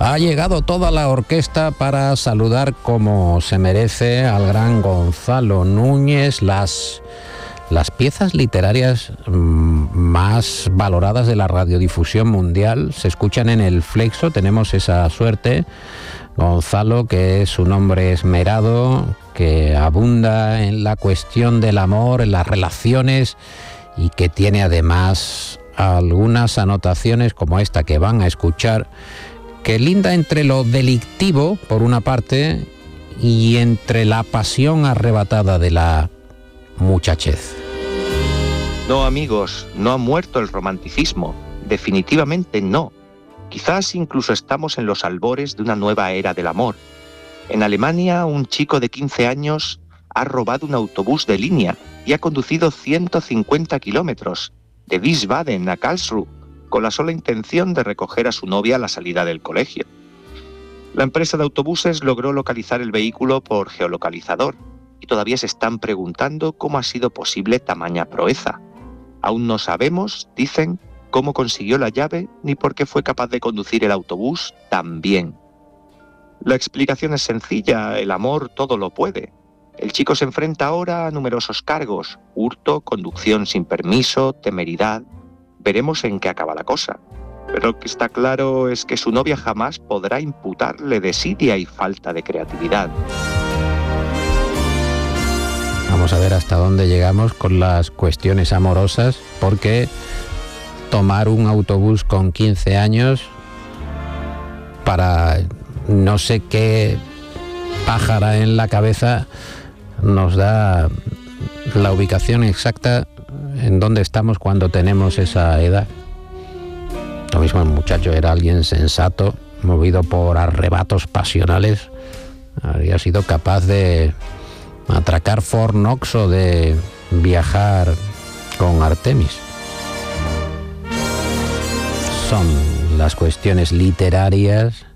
Ha llegado toda la orquesta para saludar como se merece al gran Gonzalo Núñez. Las piezas literarias más valoradas de la radiodifusión mundial se escuchan en el Flexo. Tenemos esa suerte. Gonzalo, que es un hombre esmerado, que abunda en la cuestión del amor, en las relaciones, y que tiene además algunas anotaciones como esta que van a escuchar, que linda entre lo delictivo, por una parte, y entre la pasión arrebatada de la muchachez. No, amigos, no ha muerto el romanticismo. Definitivamente no. Quizás incluso estamos en los albores de una nueva era del amor. En Alemania, un chico de 15 años ha robado un autobús de línea y ha conducido 150 kilómetros de Wiesbaden a Karlsruhe, con la sola intención de recoger a su novia a la salida del colegio. La empresa de autobuses logró localizar el vehículo por geolocalizador y todavía se están preguntando cómo ha sido posible tamaña proeza. Aún no sabemos, dicen, cómo consiguió la llave ni por qué fue capaz de conducir el autobús tan bien. La explicación es sencilla: el amor todo lo puede. El chico se enfrenta ahora a numerosos cargos: hurto, conducción sin permiso, temeridad. Veremos en qué acaba la cosa. Pero lo que está claro es que su novia jamás podrá imputarle desidia y falta de creatividad. Vamos a ver hasta dónde llegamos con las cuestiones amorosas, porque tomar un autobús con 15 años para no sé qué pájara en la cabeza nos da la ubicación exacta en dónde estamos cuando tenemos esa edad. Lo mismo, el muchacho era alguien sensato, movido por arrebatos pasionales, habría sido capaz de atracar Fort Knox o de viajar con Artemis. Son las cuestiones literarias